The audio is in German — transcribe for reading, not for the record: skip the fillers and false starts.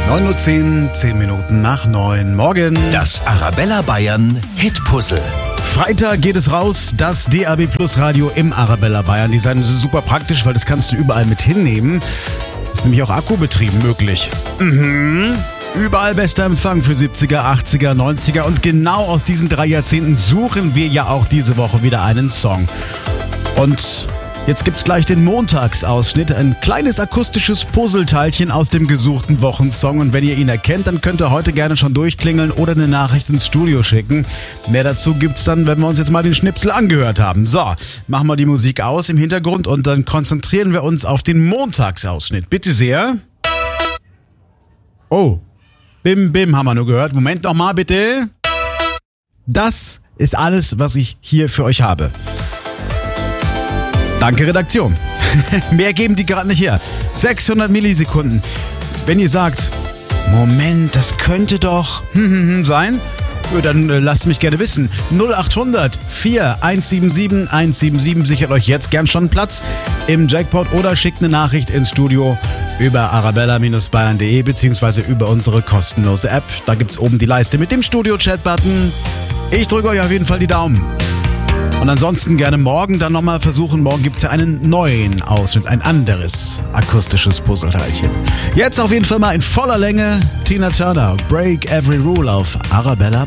9:10 Uhr, 10 Minuten nach 9. Morgen. Das Arabella Bayern Hitpuzzle. Freitag geht es raus, das DAB Plus Radio im Arabella Bayern. Die sind super praktisch, weil das kannst du überall mit hinnehmen. Ist nämlich auch akkubetrieben möglich. Überall bester Empfang für 70er, 80er, 90er. Und genau aus diesen 3 Jahrzehnten suchen wir ja auch diese Woche wieder einen Song. Und jetzt gibt's gleich den Montagsausschnitt, ein kleines akustisches Puzzleteilchen aus dem gesuchten Wochensong. Und wenn ihr ihn erkennt, dann könnt ihr heute gerne schon durchklingeln oder eine Nachricht ins Studio schicken. Mehr dazu gibt's dann, wenn wir uns jetzt mal den Schnipsel angehört haben. So, machen wir die Musik aus im Hintergrund und dann konzentrieren wir uns auf den Montagsausschnitt. Bitte sehr. Oh, Bim Bim haben wir nur gehört. Moment nochmal bitte. Das ist alles, was ich hier für euch habe. Danke, Redaktion. Mehr geben die gerade nicht her. 600 Millisekunden. Wenn ihr sagt, Moment, das könnte doch sein, dann lasst mich gerne wissen. 0800 4 177 177 sichert euch jetzt gern schon einen Platz im Jackpot oder schickt eine Nachricht ins Studio über arabella-bayern.de beziehungsweise über unsere kostenlose App. Da gibt's oben die Leiste mit dem Studio-Chat-Button. Ich drücke euch auf jeden Fall die Daumen. Und ansonsten gerne morgen dann nochmal versuchen. Morgen gibt es ja einen neuen Ausschnitt, ein anderes akustisches Puzzleteilchen. Jetzt auf jeden Fall mal in voller Länge Tina Turner, Break Every Rule auf Arabella